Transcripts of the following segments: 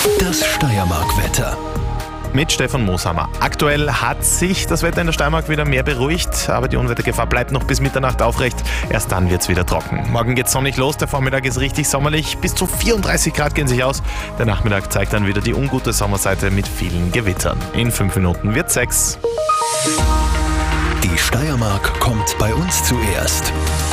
Das Steiermark-Wetter. Mit Stefan Mooshammer. Aktuell hat sich das Wetter in der Steiermark wieder mehr beruhigt, aber die Unwettergefahr bleibt noch bis Mitternacht aufrecht. Erst dann wird es wieder trocken. Morgen geht es sonnig los, der Vormittag ist richtig sommerlich. Bis zu 34 Grad gehen sich aus. Der Nachmittag zeigt dann wieder die ungute Sommerseite mit vielen Gewittern. In 5 Minuten wird 6. Die Steiermark kommt bei uns zuerst.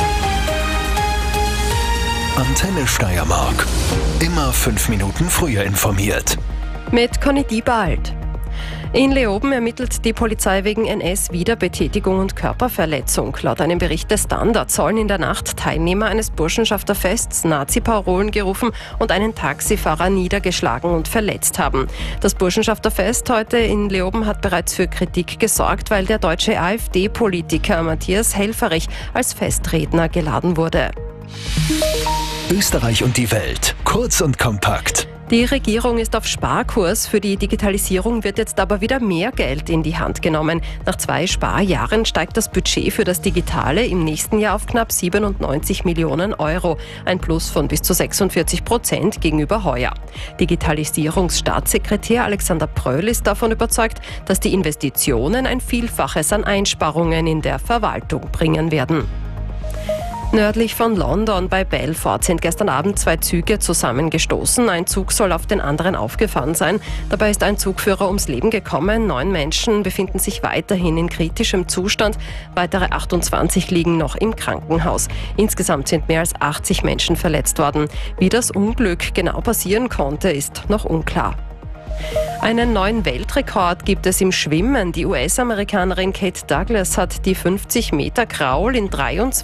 Antenne Steiermark. Immer 5 Minuten früher informiert. Mit Conny Diebald. In Leoben ermittelt die Polizei wegen NS-Wiederbetätigung und Körperverletzung. Laut einem Bericht des Standard sollen in der Nacht Teilnehmer eines Burschenschafterfests Nazi-Parolen gerufen und einen Taxifahrer niedergeschlagen und verletzt haben. Das Burschenschafterfest heute in Leoben hat bereits für Kritik gesorgt, weil der deutsche AfD-Politiker Matthias Helfferich als Festredner geladen wurde. Österreich und die Welt. Kurz und kompakt. Die Regierung ist auf Sparkurs. Für die Digitalisierung wird jetzt aber wieder mehr Geld in die Hand genommen. Nach 2 Sparjahren steigt das Budget für das Digitale im nächsten Jahr auf knapp 97 Millionen Euro. Ein Plus von bis zu 46% gegenüber heuer. Digitalisierungsstaatssekretär Alexander Pröll ist davon überzeugt, dass die Investitionen ein Vielfaches an Einsparungen in der Verwaltung bringen werden. Nördlich von London bei Belfort sind gestern Abend 2 Züge zusammengestoßen. Ein Zug soll auf den anderen aufgefahren sein. Dabei ist ein Zugführer ums Leben gekommen. 9 Menschen befinden sich weiterhin in kritischem Zustand. Weitere 28 liegen noch im Krankenhaus. Insgesamt sind mehr als 80 Menschen verletzt worden. Wie das Unglück genau passieren konnte, ist noch unklar. Einen neuen Weltrekord gibt es im Schwimmen. Die US-Amerikanerin Kate Douglas hat die 50-Meter-Kraul in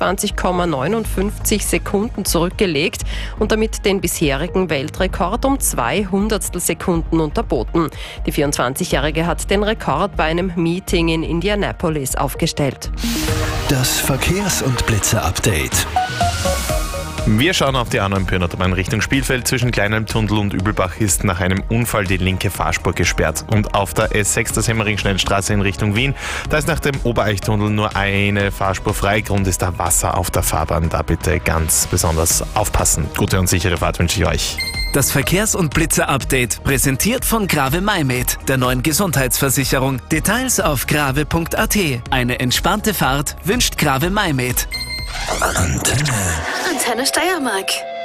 23,59 Sekunden zurückgelegt und damit den bisherigen Weltrekord um 200 Sekunden unterboten. Die 24-Jährige hat den Rekord bei einem Meeting in Indianapolis aufgestellt. Das Verkehrs- und Blitzer-Update. Wir schauen auf die A9 Pirnautobahn Richtung Spielfeld. Zwischen Kleinalmtunnel und Übelbach ist nach einem Unfall die linke Fahrspur gesperrt. Und auf der S6 der Semmering-Schnellstraße in Richtung Wien, da ist nach dem Obereichtunnel nur eine Fahrspur frei. Grund ist da Wasser auf der Fahrbahn. Da bitte ganz besonders aufpassen. Gute und sichere Fahrt wünsche ich euch. Das Verkehrs- und Blitzer-Update präsentiert von Grave MyMed, der neuen Gesundheitsversicherung. Details auf grave.at. Eine entspannte Fahrt wünscht Grave MyMed. Antenne Steiermark.